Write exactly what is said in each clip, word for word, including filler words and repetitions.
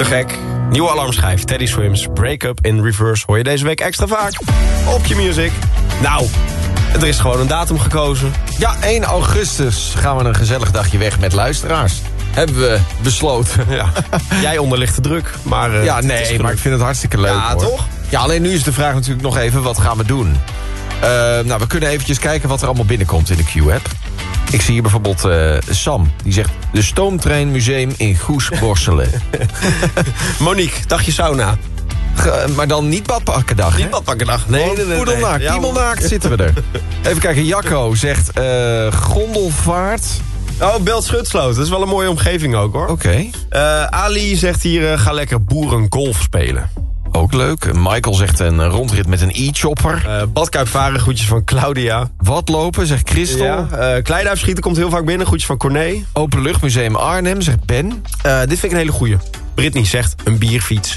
Te gek. Nieuwe alarmschijf, Teddy Swims, Break Up in Reverse... hoor je deze week extra vaak op je music. Nou, er is gewoon een datum gekozen. Ja, één augustus gaan we een gezellig dagje weg met luisteraars. Hebben we besloten. Ja. Jij onderligt de druk, maar... Uh, ja, nee, maar ik vind het hartstikke leuk, ja, hoor. toch? Ja, alleen nu is de vraag natuurlijk nog even, wat gaan we doen? Uh, nou, we kunnen eventjes kijken wat er allemaal binnenkomt in de Q-app. Ik zie hier bijvoorbeeld uh, Sam, die zegt... de Stoomtreinmuseum in Goes-Borselen. Monique, dagje sauna. Ge, maar dan niet badpakkendag, Niet badpakkendag, nee, nee, nee, nee. Poedelnaakt, ja, kiemelnaakt zitten we er. Even kijken, Jacco zegt uh, gondelvaart... Oh, Belt Schutsloot. Dat is wel een mooie omgeving ook, hoor. Oké. Okay. Uh, Ali zegt hier, uh, ga lekker boerengolf spelen. Ook leuk. Michael zegt een rondrit met een e-chopper. Uh, badkuip varen, groetjes van Claudia. Wat lopen, zegt Christel. Ja, uh, kleiduifschieten komt heel vaak binnen, groetjes van Corné. Openluchtmuseum Arnhem, zegt Ben. Uh, dit vind ik een hele goeie. Britney zegt een bierfiets.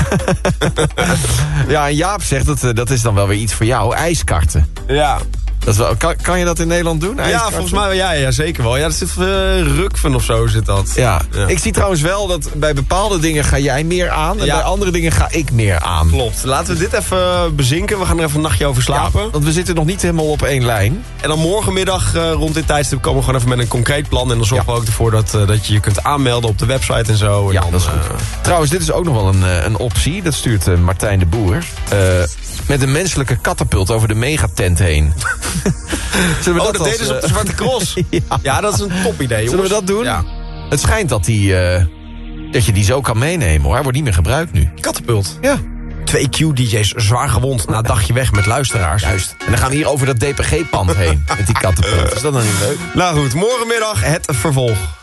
Ja, en Jaap zegt, dat, dat is dan wel weer iets voor jou. IJskarten. Ja. Dat is wel, kan, kan je dat in Nederland doen? Ja, volgens mij ja, ja, zeker wel. Ja, dat zit uh, Rukven of zo zit dat. Ja. ja, ik zie trouwens wel dat bij bepaalde dingen ga jij meer aan... en ja. bij andere dingen ga ik meer aan. Klopt. Laten we dit even bezinken. We gaan er even een nachtje over slapen. Ja, want we zitten nog niet helemaal op één lijn. En dan morgenmiddag uh, rond dit tijdstip komen we gewoon even met een concreet plan. En dan zorgen ja. we ook ervoor dat, uh, dat je je kunt aanmelden op de website en zo. En ja, dan, dat is goed. Uh, Trouwens, dit is ook nog wel een, uh, een optie. Dat stuurt uh, Martijn de Boer. Uh, met een menselijke katapult over de megatent heen. Zullen we oh, dat, dat deden ze op de Zwarte Cross. ja. ja, dat is een top idee, jongens. Zullen we dat doen? Ja. Het schijnt dat, die, uh, dat je die zo kan meenemen, hoor. Hij wordt niet meer gebruikt nu. Katapult? Ja. Twee Q-D J's zwaar gewond na een dagje weg met luisteraars. Juist. En dan gaan we hier over dat D P G-pand heen met die katapult. Is dat dan niet leuk? Nou goed, morgenmiddag het vervolg.